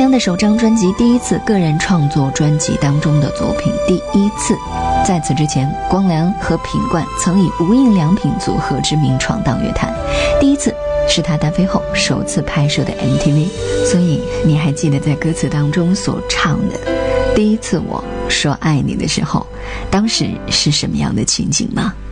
良的首张专辑《第一次》个人创作专辑当中的作品《第一次》。在此之前，光良和品冠曾以无印良品组合之名闯荡乐坛，《第一次》是他单飞后首次拍摄的 MTV， 所以你还记得在歌词当中所唱的第一次我说爱你的时候，当时是什么样的情景吗？